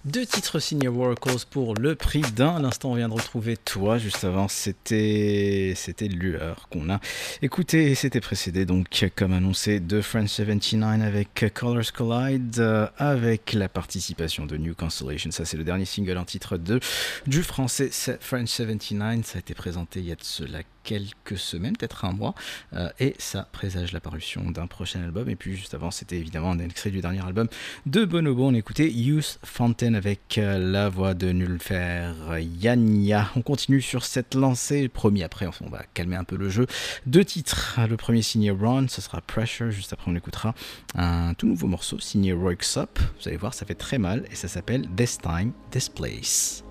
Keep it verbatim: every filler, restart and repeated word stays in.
Deux titres signés Oracles pour le prix d'un. À l'instant, on vient de retrouver Toi. Juste avant, c'était c'était Lueur qu'on a écouté et c'était précédé, donc, comme annoncé, de French soixante-dix-neuf avec Colors Collide, euh, avec la participation de New Constellation. Ça, c'est le dernier single en titre de, du français French soixante-dix-neuf. Ça a été présenté il y a de cela quelques semaines, peut-être un mois, euh, et ça présage la parution d'un prochain album. Et puis juste avant, c'était évidemment un extrait du dernier album de Bonobo. On écoutait Youth Fountain avec euh, la voix de Nulfer Yania. On continue sur cette lancée. Promis, après, on va calmer un peu le jeu. Deux titres. Le premier signé Ron, ce sera Pressure. Juste après, on écoutera un tout nouveau morceau signé Royksop. Vous allez voir, ça fait très mal et ça s'appelle This Time, This Place.